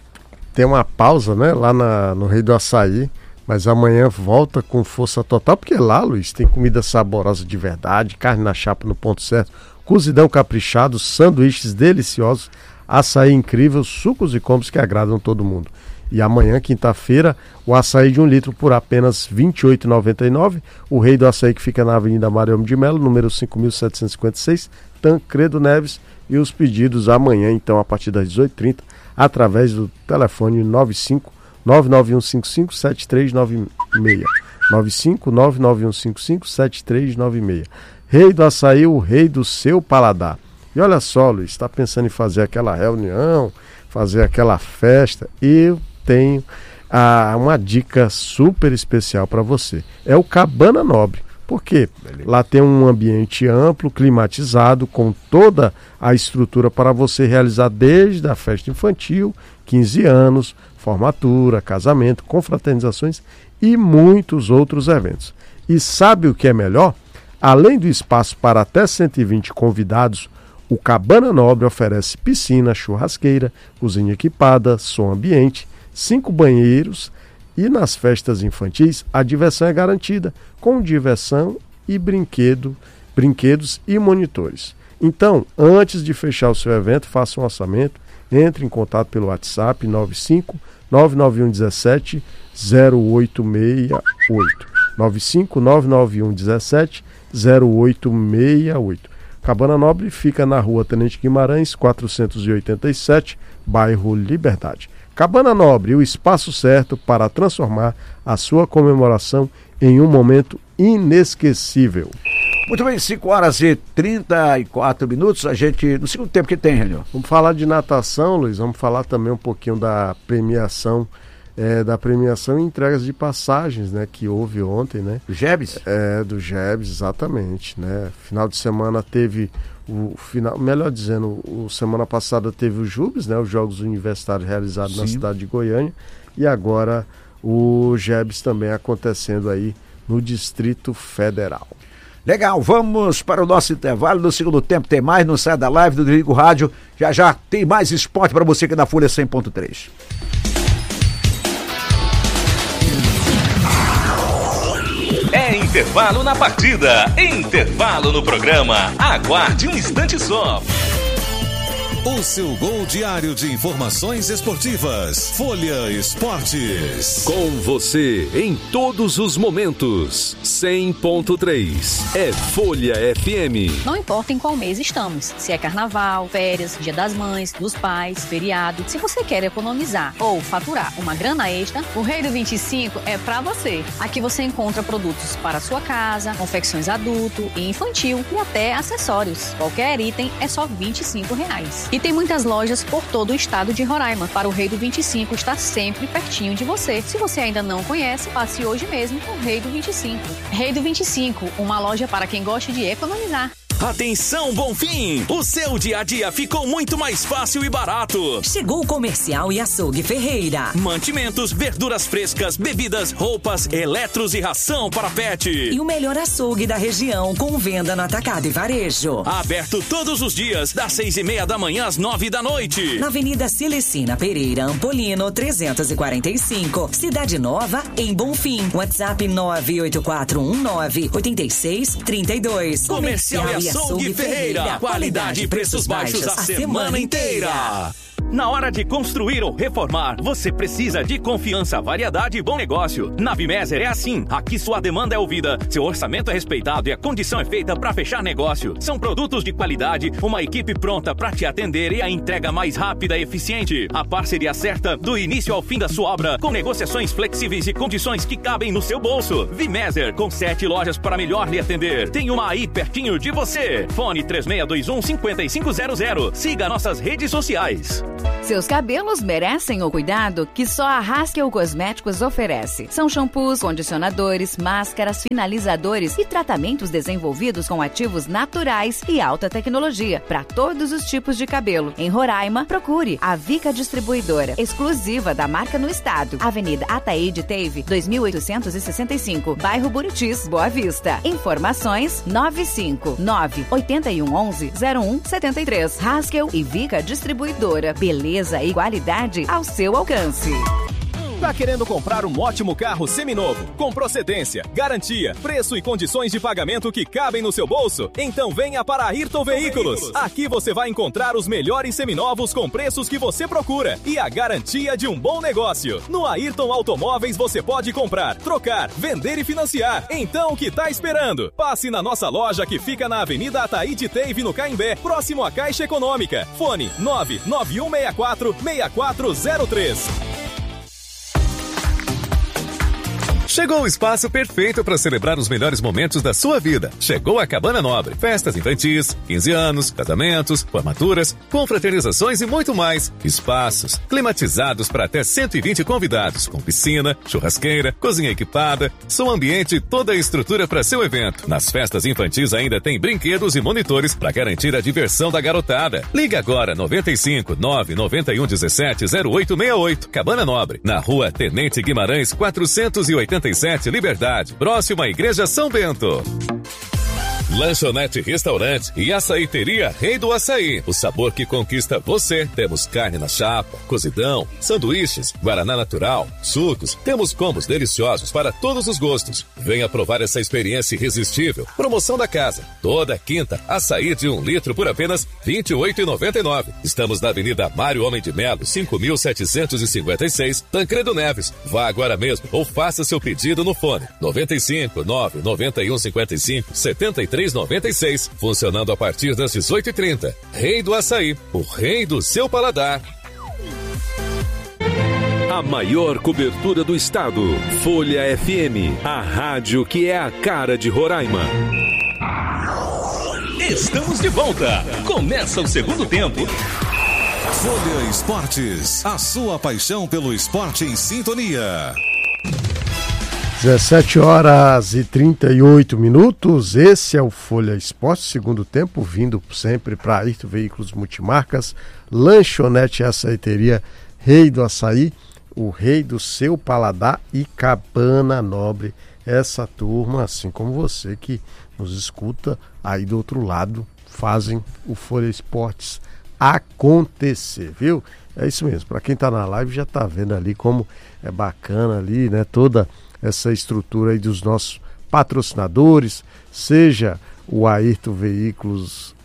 tem uma pausa, né? Lá na, no Rei do Açaí. Mas amanhã volta com força total, porque lá, Luiz, tem comida saborosa de verdade, carne na chapa no ponto certo, cozidão caprichado, sanduíches deliciosos, açaí incrível, sucos e combos que agradam todo mundo. E amanhã, quinta-feira, o açaí de um litro por apenas vinte e oito reais e noventa e nove centavos. O Rei do Açaí, que fica na Avenida Mariano de Melo, número cinco mil setecentos e cinquenta e seis, Tancredo Neves. E os pedidos amanhã, então, a partir das dezoito e trinta, através do telefone nove cinco nove nove um cinco cinco sete três nove seis. nove cinco nove nove um cinco cinco sete três nove seis. Rei do Açaí, o rei do seu paladar. E olha só, Luiz, está pensando em fazer aquela reunião, fazer aquela festa? Eu tenho ah, uma dica super especial para você. É o Cabana Nobre. Por quê? Lá tem um ambiente amplo, climatizado, com toda a estrutura para você realizar desde a festa infantil, quinze anos, formatura, casamento, confraternizações e muitos outros eventos. E sabe o que é melhor? Além do espaço para até cento e vinte convidados, o Cabana Nobre oferece piscina, churrasqueira, cozinha equipada, som ambiente, cinco banheiros e nas festas infantis a diversão é garantida, com diversão e brinquedo, brinquedos e monitores. Então, antes de fechar o seu evento, faça um orçamento, entre em contato pelo WhatsApp nove cinco nove nove um um sete zero oito seis oito. nove cinco nove nove um um sete zero oito seis oito. Cabana Nobre fica na rua Tenente Guimarães, quatrocentos e oitenta e sete, bairro Liberdade. Cabana Nobre, o espaço certo para transformar a sua comemoração em um momento inesquecível. Muito bem, cinco horas e trinta e quatro minutos, a gente, no segundo tempo que tem, Renio? Vamos falar de natação, Luiz, vamos falar também um pouquinho da premiação, é, da premiação e entregas de passagens, né, que houve ontem, né? Do Gebs? É, do Gebs, exatamente, né? Final de semana teve, o final, melhor dizendo, o semana passada teve o Jubes, né, os Jogos Universitários realizados Sim. na cidade de Goiânia, e agora o Gebs também acontecendo aí no Distrito Federal. Legal, vamos para o nosso intervalo. No segundo tempo tem mais, não sai da live do Drigo Rádio. Já já tem mais esporte para você aqui na Folha cem ponto três. É intervalo na partida, intervalo no programa. Aguarde um instante só. O seu gol diário de informações esportivas. Folha Esportes. Com você em todos os momentos. cem ponto três é Folha F M. Não importa em qual mês estamos, se é carnaval, férias, dia das mães, dos pais, feriado. Se você quer economizar ou faturar uma grana extra, o Rei do vinte e cinco é pra você. Aqui você encontra produtos para sua casa, confecções adulto e infantil e até acessórios. Qualquer item é só vinte e cinco reais. E tem muitas lojas por todo o estado de Roraima. Para o Rei do vinte e cinco estar sempre pertinho de você. Se você ainda não conhece, passe hoje mesmo no Rei do vinte e cinco. Rei do vinte e cinco, uma loja para quem gosta de economizar. Atenção, Bonfim! O seu dia a dia ficou muito mais fácil e barato. Chegou o Comercial e Açougue Ferreira. Mantimentos, verduras frescas, bebidas, roupas, eletros e ração para pet. E o melhor açougue da região com venda no atacado e varejo. Aberto todos os dias, das seis e meia da manhã às nove da noite. Na Avenida Celecina Pereira, Ampolino, trezentos e quarenta e cinco. Cidade Nova, em Bonfim. WhatsApp nove oito quatro um nove oito seis três dois. Comercial e Açougue Ferreira. Qualidade e preços baixos a semana inteira. Na hora de construir ou reformar, você precisa de confiança, variedade e bom negócio. Na Vimeser é assim. Aqui sua demanda é ouvida, seu orçamento é respeitado e a condição é feita para fechar negócio. São produtos de qualidade, uma equipe pronta para te atender e a entrega mais rápida e eficiente. A parceria certa do início ao fim da sua obra, com negociações flexíveis e condições que cabem no seu bolso. Vimeser, com sete lojas para melhor lhe atender. Tem uma aí pertinho de você. Fone três seis dois um cinco cinco zero zero. Siga nossas redes sociais. Seus cabelos merecem o cuidado que só a Haskell Cosméticos oferece. São shampoos, condicionadores, máscaras, finalizadores e tratamentos desenvolvidos com ativos naturais e alta tecnologia para todos os tipos de cabelo. Em Roraima, procure a Vica Distribuidora, exclusiva da marca no estado. Avenida Ataíde Teve, dois mil oitocentos e sessenta e cinco, bairro Buritis, Boa Vista. Informações nove cinco nove oito um um um zero um sete três. Haskell e Vica Distribuidora. Beleza e qualidade ao seu alcance. Tá querendo comprar um ótimo carro seminovo, com procedência, garantia, preço e condições de pagamento que cabem no seu bolso? Então venha para a Ayrton Veículos. Aqui você vai encontrar os melhores seminovos com preços que você procura e a garantia de um bom negócio. No Ayrton Automóveis você pode comprar, trocar, vender e financiar. Então o que tá esperando? Passe na nossa loja que fica na Avenida Ataíde Teve, no Caimbé, próximo à Caixa Econômica. Fone nove nove um seis quatro seis quatro zero três. Chegou o espaço perfeito para celebrar os melhores momentos da sua vida. Chegou a Cabana Nobre. Festas infantis, quinze anos, casamentos, formaturas, confraternizações e muito mais. Espaços climatizados para até cento e vinte convidados, com piscina, churrasqueira, cozinha equipada, som ambiente e toda a estrutura para seu evento. Nas festas infantis ainda tem brinquedos e monitores para garantir a diversão da garotada. Liga agora noventa e cinco, nove nove um um sete zero oito seis oito. Cabana Nobre, na rua Tenente Guimarães, quatrocentos e oitenta e sete, Liberdade, próximo à Igreja São Bento. Lanchonete, restaurante e açaiteria Rei do Açaí. O sabor que conquista você. Temos carne na chapa, cozidão, sanduíches, guaraná natural, sucos. Temos combos deliciosos para todos os gostos. Venha provar essa experiência irresistível. Promoção da casa. Toda quinta, açaí de um litro por apenas vinte e oito reais e noventa e nove centavos. Estamos na Avenida Mário Homem de Melo, cinco mil setecentos e cinquenta e seis, Tancredo Neves. Vá agora mesmo ou faça seu pedido no fone noventa e cinco, nove nove um cinco cinco, sete três nove seis, funcionando a partir das dezoito e trinta. Rei do Açaí, o rei do seu paladar. A maior cobertura do estado. Folha F M, a rádio que é a cara de Roraima. Estamos de volta. Começa o segundo tempo. Folha Esportes, a sua paixão pelo esporte em sintonia. dezessete horas e trinta e oito minutos, esse é o Folha Esporte, segundo tempo, vindo sempre para Ayrton Veículos Multimarcas, Lanchonete e Açaiteria Rei do Açaí, o rei do seu paladar e Cabana Nobre. Essa turma, assim como você que nos escuta aí do outro lado, fazem o Folha Esportes acontecer, viu? É isso mesmo, para quem está na live já está vendo ali como é bacana ali, né, toda essa estrutura aí dos nossos patrocinadores, seja o Ayrton Veículos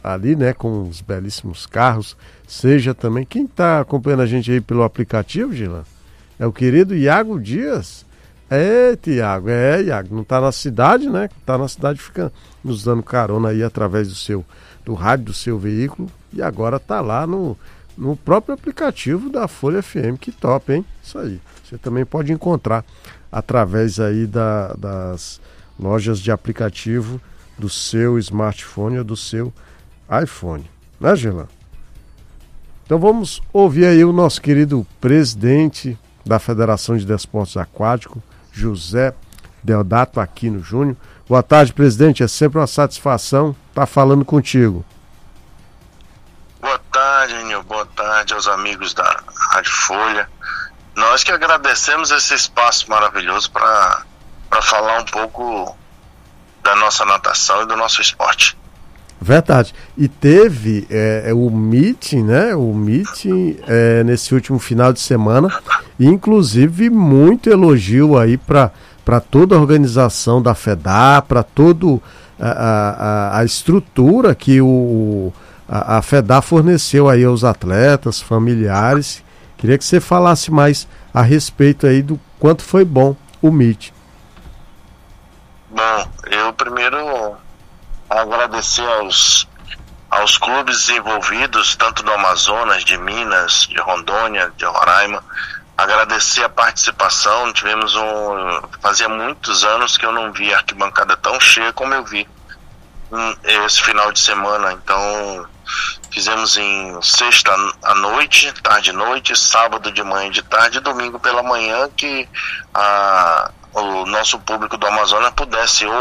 ali, né, com os belíssimos carros, seja também, quem está acompanhando a gente aí pelo aplicativo, Gilan? É o querido Iago Dias. É, Tiago, é, Iago, não está na cidade, né? Está na cidade, fica nos dando carona aí através do seu, do rádio do seu veículo, e agora está lá no, no próprio aplicativo da Folha F M, que top, hein? Isso aí, você também pode encontrar através aí da, das lojas de aplicativo do seu smartphone ou do seu iPhone, né, Gilan? Então vamos ouvir aí o nosso querido presidente da Federação de Desportos Aquáticos, José Deodato Aquino Júnior. Boa tarde, presidente, é sempre uma satisfação estar falando contigo. Boa tarde, Nil, boa tarde aos amigos da Rádio Folha. Nós que agradecemos esse espaço maravilhoso para para falar um pouco da nossa natação e do nosso esporte. Verdade. E teve é, o meeting, né? O meeting é, nesse último final de semana, inclusive muito elogio aí para para toda a organização da FEDA, para toda a, a, a estrutura que o, a, a FEDA forneceu aí aos atletas, familiares. Queria que você falasse mais a respeito aí do quanto foi bom o meeting. Bom, eu primeiro agradecer aos, aos clubes envolvidos, tanto do Amazonas, de Minas, de Rondônia, de Roraima. Agradecer a participação. Tivemos um... Fazia muitos anos que eu não vi a arquibancada tão cheia como eu vi esse final de semana. Então, fizemos em sexta à noite, tarde e noite, sábado de manhã e de tarde, e domingo pela manhã, que a... o nosso público do Amazonas pudesse ou